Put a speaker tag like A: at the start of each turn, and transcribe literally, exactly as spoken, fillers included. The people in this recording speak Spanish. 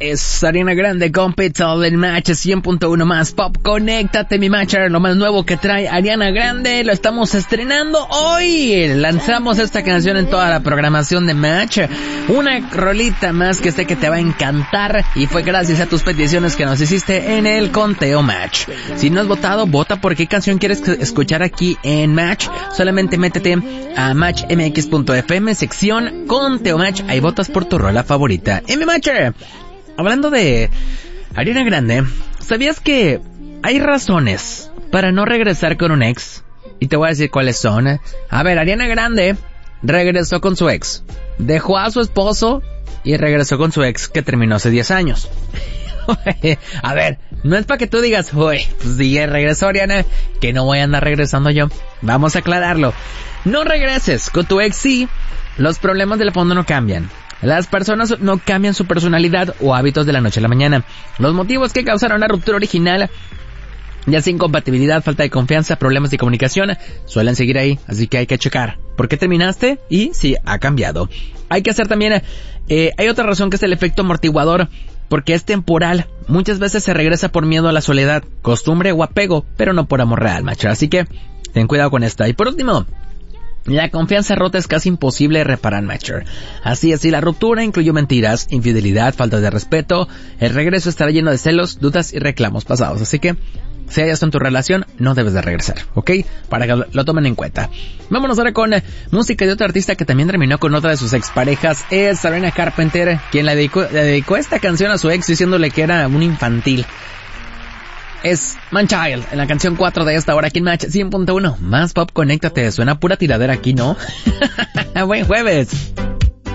A: Es Ariana Grande con Pitbull en Match cien punto uno más Pop. Conéctate, mi matcher, lo más nuevo que trae Ariana Grande. Lo estamos estrenando hoy. Lanzamos esta canción en toda la programación de Match. Una rolita más que sé que te va a encantar. Y fue gracias a tus peticiones que nos hiciste en el conteo Match. Si no has votado, vota por qué canción quieres escuchar aquí en Match. Solamente métete a match m x punto f m, sección conteo Match. Ahí votas por tu rola favorita. En mi matcher, hablando de Ariana Grande, ¿sabías que hay razones para no regresar con un ex? Y te voy a decir cuáles son. A ver, Ariana Grande regresó con su ex, dejó a su esposo y regresó con su ex que terminó hace diez años. A ver, no es para que tú digas, uy, pues sí, regresó Ariana, que no voy a andar regresando yo. Vamos a aclararlo. No regreses con tu ex si los problemas del fondo no cambian. Las personas no cambian su personalidad o hábitos de la noche a la mañana. Los motivos que causaron la ruptura original, ya sea incompatibilidad, falta de confianza, problemas de comunicación, suelen seguir ahí, así que hay que checar por qué terminaste y si ha cambiado. Hay que hacer también, eh, hay otra razón que es el efecto amortiguador, porque es temporal. Muchas veces se regresa por miedo a la soledad, costumbre o apego, pero no por amor real, macho. Así que ten cuidado con esta. Y por último, la confianza rota es casi imposible de reparar, matcher. Así es, si la ruptura incluyó mentiras, infidelidad, falta de respeto, el regreso estará lleno de celos, dudas y reclamos pasados. Así que, si hay esto en tu relación, no debes de regresar, ¿ok? Para que lo tomen en cuenta. Vámonos ahora con eh, música de otro artista que también terminó con otra de sus exparejas. Es Sabrina Carpenter, quien le dedicó, le dedicó esta canción a su ex diciéndole que era un infantil. Es Manchild en la canción cuatro de esta hora aquí en Match cien punto uno. Más Pop, conéctate. Suena pura tiradera aquí, ¿no? Buen jueves.